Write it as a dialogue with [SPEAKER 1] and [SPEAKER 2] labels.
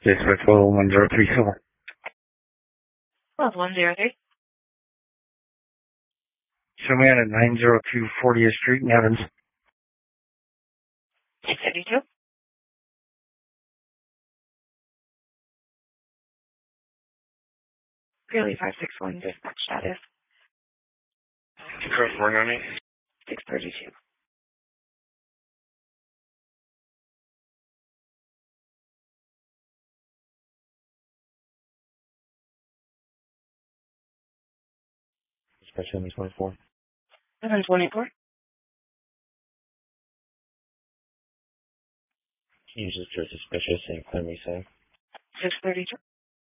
[SPEAKER 1] Dispatch 11034.
[SPEAKER 2] 103.
[SPEAKER 1] Show me at 902 40th Street in Evans.
[SPEAKER 2] 632. Greeley 561 dispatch status.
[SPEAKER 3] Cross 490.
[SPEAKER 2] 632.
[SPEAKER 3] Dispatch 724.
[SPEAKER 2] 724.
[SPEAKER 3] Can you just suspicious and claim me safe?
[SPEAKER 2] 632.